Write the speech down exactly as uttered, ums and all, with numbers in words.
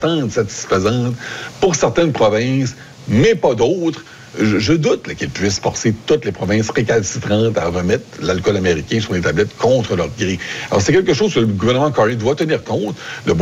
satisfaisante pour certaines provinces, mais pas d'autres. Je, je doute là, qu'ils puissent forcer toutes les provinces récalcitrantes à remettre l'alcool américain sur les tablettes contre leur gré. Alors, c'est quelque chose que le gouvernement Carney doit tenir compte. Le